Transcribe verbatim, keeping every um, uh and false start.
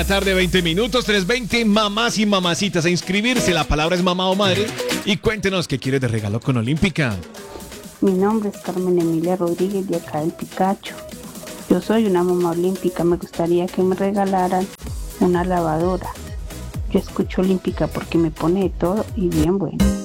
Tarde, veinte minutos, tres veinte, mamás y mamacitas a inscribirse. La palabra es mamá o madre. Y cuéntenos qué quieres de regalo con Olímpica. Mi nombre es Carmen Emilia Rodríguez de acá del Picacho. Yo soy una mamá olímpica. Me gustaría que me regalaran una lavadora. Yo escucho Olímpica porque me pone de todo y bien bueno.